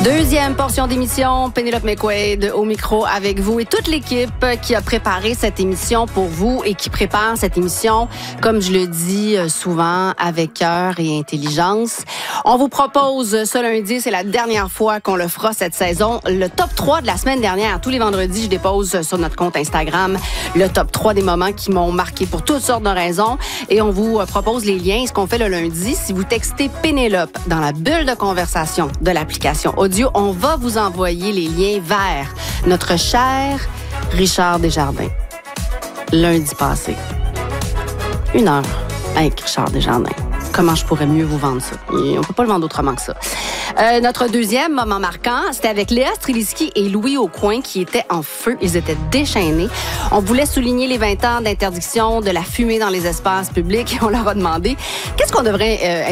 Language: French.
Deuxième portion d'émission, Pénélope McQuaid au micro avec vous et toute l'équipe qui a préparé cette émission pour vous et qui prépare cette émission, comme je le dis souvent, avec cœur et intelligence. On vous propose ce lundi, c'est la dernière fois qu'on le fera cette saison, le top 3 de la semaine dernière. Tous les vendredis, je dépose sur notre compte Instagram le top 3 des moments qui m'ont marqué pour toutes sortes de raisons et on vous propose les liens. Ce qu'on fait le lundi, si vous textez Pénélope dans la bulle de conversation de l'application audio, on va vous envoyer les liens vers notre cher Richard Desjardins. Lundi passé. 1 heure avec Richard Desjardins. Comment je pourrais mieux vous vendre ça? Et on peut pas le vendre autrement que ça. Notre deuxième moment marquant, c'était avec Léa Streliski et Louis Aucoin qui étaient en feu. Ils étaient déchaînés. On voulait souligner les 20 ans d'interdiction de la fumée dans les espaces publics et on leur a demandé qu'est-ce qu'on devrait